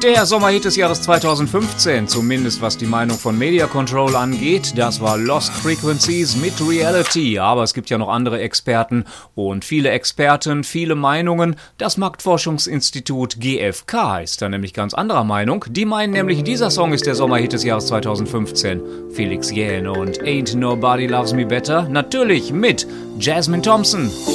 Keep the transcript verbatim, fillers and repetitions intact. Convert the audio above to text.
Der Sommerhit des Jahres zweitausendfünfzehn, zumindest was die Meinung von Media Control angeht, das war Lost Frequencies mit Reality. Aber es gibt ja noch andere Experten und viele Experten, viele Meinungen. Das Marktforschungsinstitut G F K ist da nämlich ganz anderer Meinung. Die meinen nämlich, dieser Song ist der Sommerhit des Jahres zweitausendfünfzehn. Felix Jähn und Ain't Nobody Loves Me Better, natürlich mit Jasmine Thompson.